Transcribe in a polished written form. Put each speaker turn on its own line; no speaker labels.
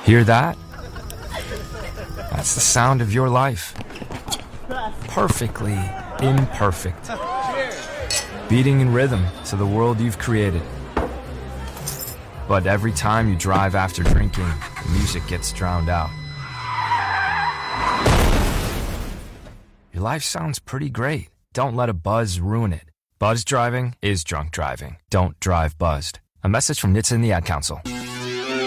Hear that? That's the sound of your life. Perfectly imperfect. Beating in rhythm to the world you've created. But every time you drive after drinking, the music gets drowned out. Your life sounds pretty great. Don't let a buzz ruin it. Buzz driving is drunk driving. Don't drive buzzed. A message from NHTSA and the Ad Council.